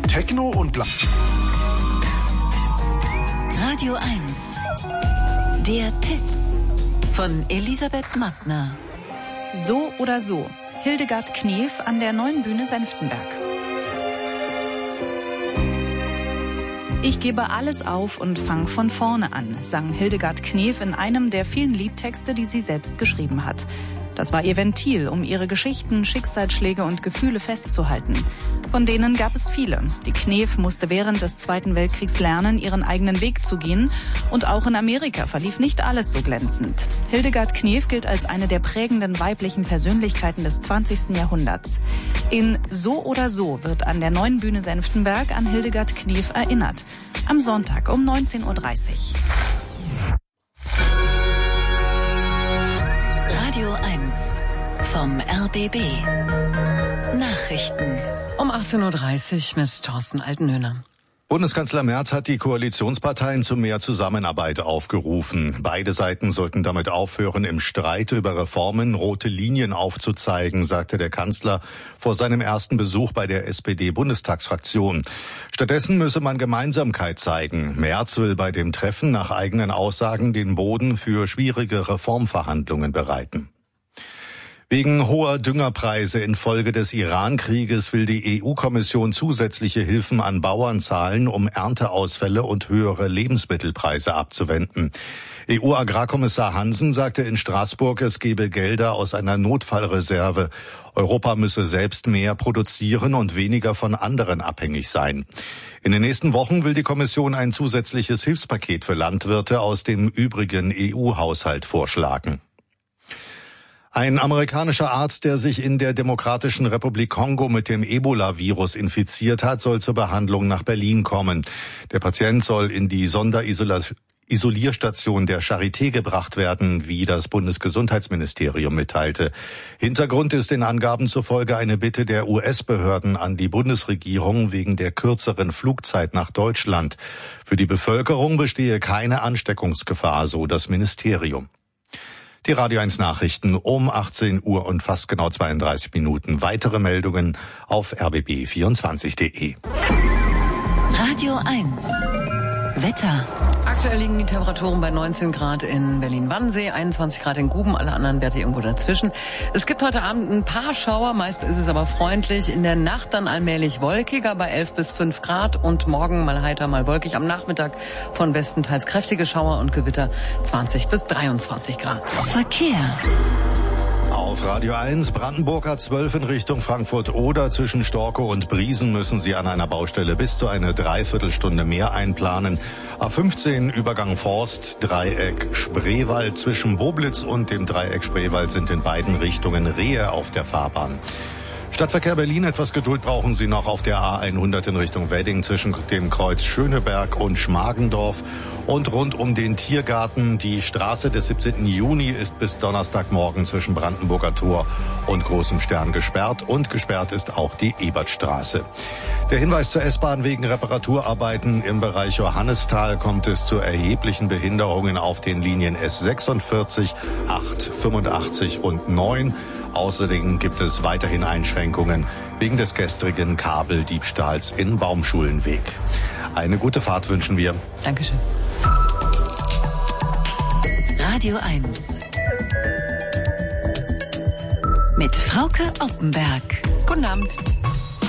Techno und Radio 1. Der Tipp von Elisabeth Mattner. So oder so. Hildegard Knef an der Neuen Bühne Senftenberg. Ich gebe alles auf und fang von vorne an, sang Hildegard Knef in einem der vielen Liedtexte, die sie selbst geschrieben hat. Das war ihr Ventil, um ihre Geschichten, Schicksalsschläge und Gefühle festzuhalten. Von denen gab es viele. Die Knef musste während des Zweiten Weltkriegs lernen, ihren eigenen Weg zu gehen. Und auch in Amerika verlief nicht alles so glänzend. Hildegard Knef gilt als eine der prägenden weiblichen Persönlichkeiten des 20. Jahrhunderts. In So oder So wird an der Neuen Bühne Senftenberg an Hildegard Knef erinnert. Am Sonntag um 19:30 Uhr. Radio 1 vom RBB. Nachrichten. Um 18:30 Uhr mit Thorsten Altenhöhner. Bundeskanzler Merz hat die Koalitionsparteien zu mehr Zusammenarbeit aufgerufen. Beide Seiten sollten damit aufhören, im Streit über Reformen rote Linien aufzuzeigen, sagte der Kanzler vor seinem ersten Besuch bei der SPD-Bundestagsfraktion. Stattdessen müsse man Gemeinsamkeit zeigen. Merz will bei dem Treffen nach eigenen Aussagen den Boden für schwierige Reformverhandlungen bereiten. Wegen hoher Düngerpreise infolge des Iran-Krieges will die EU-Kommission zusätzliche Hilfen an Bauern zahlen, um Ernteausfälle und höhere Lebensmittelpreise abzuwenden. EU-Agrarkommissar Hansen sagte in Straßburg, es gebe Gelder aus einer Notfallreserve. Europa müsse selbst mehr produzieren und weniger von anderen abhängig sein. In den nächsten Wochen will die Kommission ein zusätzliches Hilfspaket für Landwirte aus dem übrigen EU-Haushalt vorschlagen. Ein amerikanischer Arzt, der sich in der Demokratischen Republik Kongo mit dem Ebola-Virus infiziert hat, soll zur Behandlung nach Berlin kommen. Der Patient soll in die Isolierstation der Charité gebracht werden, wie das Bundesgesundheitsministerium mitteilte. Hintergrund ist den Angaben zufolge eine Bitte der US-Behörden an die Bundesregierung wegen der kürzeren Flugzeit nach Deutschland. Für die Bevölkerung bestehe keine Ansteckungsgefahr, so das Ministerium. Die Radio 1 Nachrichten um 18 Uhr und fast genau 32 Minuten. Weitere Meldungen auf rbb24.de. Radio 1. Wetter. Aktuell liegen die Temperaturen bei 19 Grad in Berlin-Wannsee, 21 Grad in Guben, alle anderen Werte irgendwo dazwischen. Es gibt heute Abend ein paar Schauer, meist ist es aber freundlich. In der Nacht dann allmählich wolkiger bei 11 bis 5 Grad und morgen mal heiter, mal wolkig. Am Nachmittag von Westen teils kräftige Schauer und Gewitter 20 bis 23 Grad. Verkehr. Auf Radio 1, Brandenburg A12 in Richtung Frankfurt-Oder. Zwischen Storkow und Briesen müssen Sie an einer Baustelle bis zu eine Dreiviertelstunde mehr einplanen. A15 Übergang Forst, Dreieck Spreewald. Zwischen Boblitz und dem Dreieck Spreewald sind in beiden Richtungen Rehe auf der Fahrbahn. Stadtverkehr Berlin, etwas Geduld brauchen Sie noch auf der A100 in Richtung Wedding zwischen dem Kreuz Schöneberg und Schmargendorf und rund um den Tiergarten. Die Straße des 17. Juni ist bis Donnerstagmorgen zwischen Brandenburger Tor und Großem Stern gesperrt und gesperrt ist auch die Ebertstraße. Der Hinweis zur S-Bahn: wegen Reparaturarbeiten im Bereich Johannisthal kommt es zu erheblichen Behinderungen auf den Linien S46, 8, 85 und 9. Außerdem gibt es weiterhin Einschränkungen wegen des gestrigen Kabeldiebstahls in Baumschulenweg. Eine gute Fahrt wünschen wir. Dankeschön. Radio 1. Mit Frauke Oppenberg. Guten Abend.